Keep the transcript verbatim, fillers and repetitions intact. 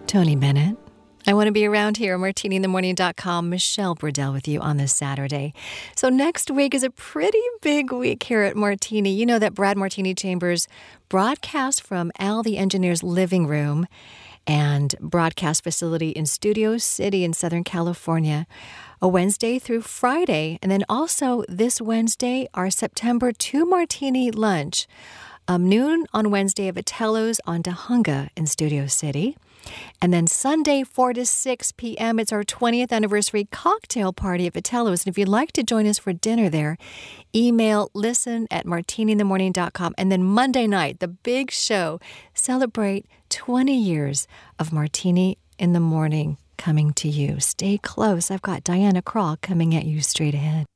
Tony Bennett. I want to be around here, martini in the morning dot com. Michelle Burdell with you on this Saturday. So next week is a pretty big week here at Martini. You know that Brad Martini Chambers broadcast from Al the Engineer's living room and broadcast facility in Studio City in Southern California, a Wednesday through Friday. And then also this Wednesday, our September two Martini lunch, um, noon on Wednesday at Vitello's on Tujunga in Studio City. And then Sunday, four to six p.m., it's our twentieth anniversary cocktail party at Vitello's. And if you'd like to join us for dinner there, email listen at martini in the morning dot com. And then Monday night, the big show, celebrate twenty years of Martini in the Morning coming to you. Stay close. I've got Diana Krall coming at you straight ahead.